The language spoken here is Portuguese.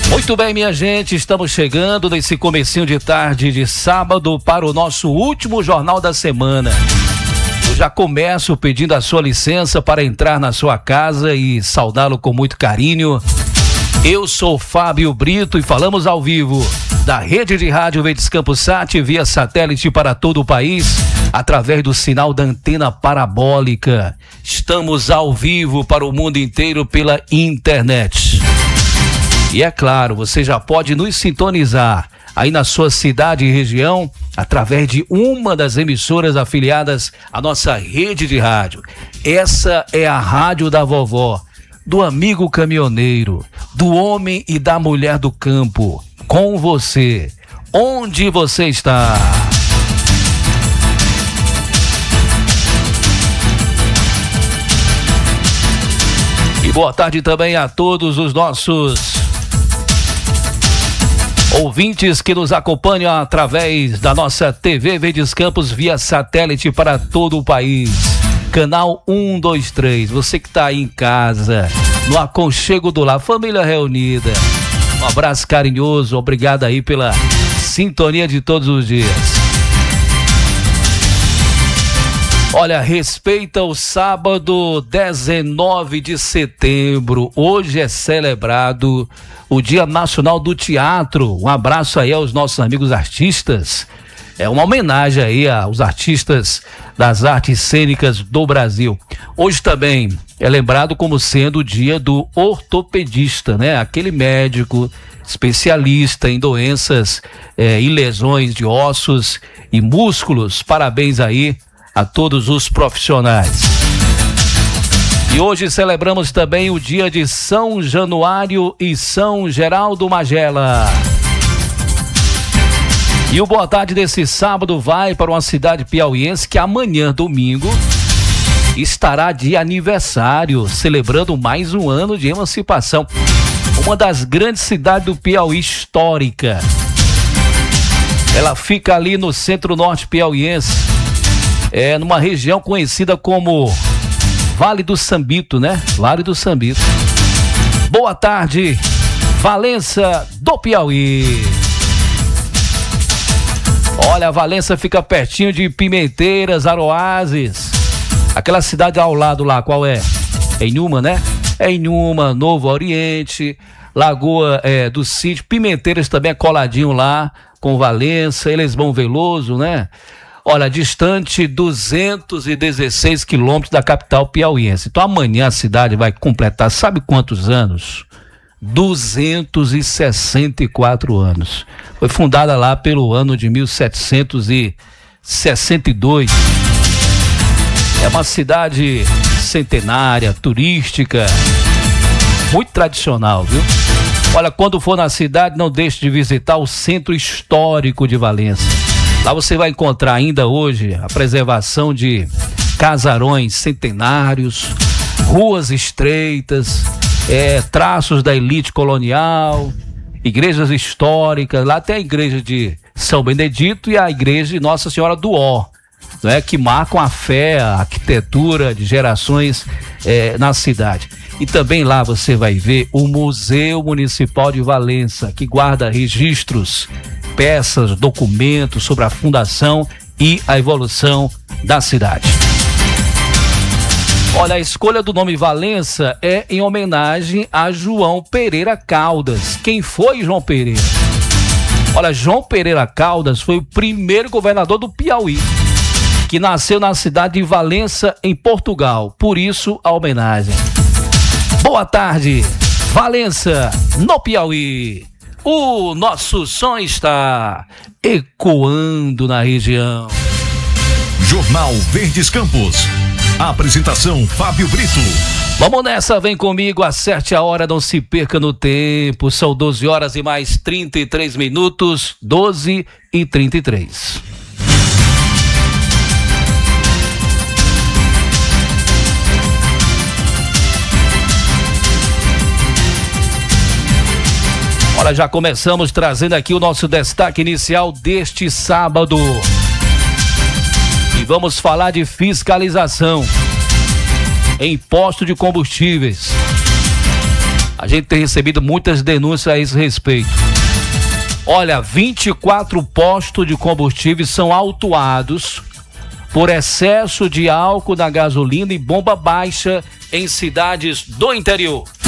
Muito bem, minha gente, estamos chegando nesse comecinho de tarde de sábado para o nosso último jornal da semana. Eu já começo pedindo a sua licença para entrar na sua casa e saudá-lo com muito carinho. Eu sou Fábio Brito e falamos ao vivo da rede de rádio Verdes Campos Sat via satélite para todo o país, através do sinal da antena parabólica. Estamos ao vivo para o mundo inteiro pela internet. E é claro, você já pode nos sintonizar aí na sua cidade e região através de uma das emissoras afiliadas à nossa rede de rádio. Essa é a Rádio da Vovó, do amigo caminhoneiro, do homem e da mulher do campo. Com você, onde você está? E boa tarde também a todos os nossos ouvintes que nos acompanham através da nossa TV Verdes Campos via satélite para todo o país. Canal 123, você que está aí em casa, no aconchego do lar, família reunida. Um abraço carinhoso, obrigado aí pela sintonia de todos os dias. Olha, respeita o sábado 19 de setembro, hoje é celebrado o Dia Nacional do Teatro. Um abraço aí aos nossos amigos artistas. É uma homenagem aí aos artistas das artes cênicas do Brasil. Hoje também é lembrado como sendo o dia do ortopedista, né? Aquele médico especialista em doenças e lesões de ossos e músculos. Parabéns aí a todos os profissionais. E hoje celebramos também o dia de São Januário e São Geraldo Magela. E o boa tarde desse sábado vai para uma cidade piauiense que amanhã, domingo, estará de aniversário, celebrando mais um ano de emancipação. Uma das grandes cidades do Piauí histórica. Ela fica ali no centro-norte piauiense, numa região conhecida como Vale do Sambito, né? Vale do Sambito. Boa tarde, Valença do Piauí. Olha, a Valença fica pertinho de Pimenteiras, Aroazes. Aquela cidade ao lado lá, qual é? É Inhuma, né? É Inhuma, Novo Oriente, Lagoa do Sítio. Pimenteiras também é coladinho lá com Valença, Elesbão Veloso, né? Olha, distante 216 quilômetros da capital piauiense. Então amanhã a cidade vai completar, sabe quantos anos? 264 anos. Foi fundada lá pelo ano de 1762. É uma cidade centenária, turística, muito tradicional, viu? Olha, quando for na cidade, não deixe de visitar o Centro Histórico de Valença. Lá você vai encontrar ainda hoje a preservação de casarões centenários, ruas estreitas, traços da elite colonial, igrejas históricas. Lá tem a igreja de São Benedito e a igreja de Nossa Senhora do Ó, né, que marcam a fé, a arquitetura de gerações na cidade. E também lá você vai ver o Museu Municipal de Valença, que guarda registros, peças, documentos sobre a fundação e a evolução da cidade. Olha, a escolha do nome Valença é em homenagem a João Pereira Caldas. Quem foi João Pereira? Olha, João Pereira Caldas foi o primeiro governador do Piauí, que nasceu na cidade de Valença, em Portugal. Por isso, a homenagem. Boa tarde, Valença, no Piauí. O nosso som está ecoando na região. Jornal Verdes Campos. Apresentação Fábio Brito. Vamos nessa, vem comigo, acerte a hora, não se perca no tempo. São 12 horas e mais 33 minutos, 12h33. Olha, já começamos trazendo aqui o nosso destaque inicial deste sábado. E vamos falar de fiscalização em postos de combustíveis. A gente tem recebido muitas denúncias a esse respeito. Olha, 24 postos de combustível são autuados por excesso de álcool na gasolina e bomba baixa em cidades do interior.